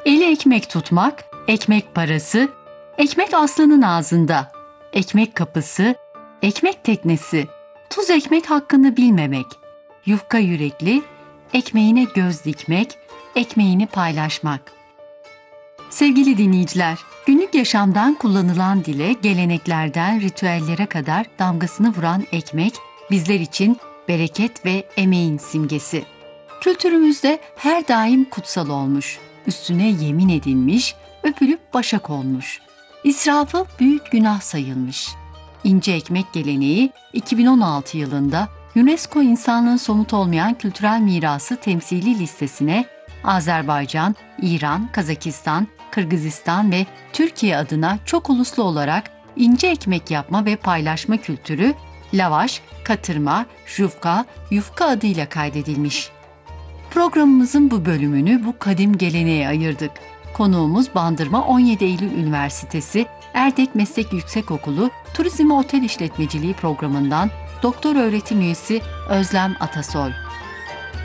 Eli ekmek tutmak, ekmek parası, ekmek aslanın ağzında, ekmek kapısı, ekmek teknesi, tuz ekmek hakkını bilmemek, yufka yürekli, ekmeğine göz dikmek, ekmeğini paylaşmak. Sevgili dinleyiciler, günlük yaşamdan kullanılan dile, geleneklerden ritüellere kadar damgasını vuran ekmek bizler için bereket ve emeğin simgesi. Kültürümüzde her daim kutsal olmuş, üstüne yemin edilmiş, öpülüp başa konmuş. İsrafı büyük günah sayılmış. İnce ekmek geleneği 2016 yılında UNESCO insanlığın somut olmayan kültürel mirası temsili listesine Azerbaycan, İran, Kazakistan, Kırgızistan ve Türkiye adına çok uluslu olarak ince ekmek yapma ve paylaşma kültürü, lavaş, katırma, yufka adıyla kaydedilmiş. Programımızın bu bölümünü bu kadim geleneğe ayırdık. Konuğumuz Bandırma 17 Eylül Üniversitesi Erdek Meslek Yüksekokulu Turizm ve Otel İşletmeciliği programından doktor öğretim üyesi Özlem Atasoy.